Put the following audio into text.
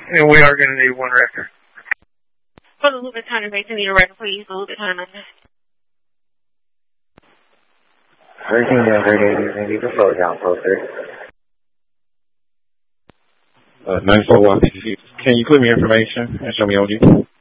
And we are going to need one record. For the Lubbock County base, I need a record, please. The Lubbock County. Hurricane Denver, maybe the flow down closer. 94 Can you put me information and show me OG?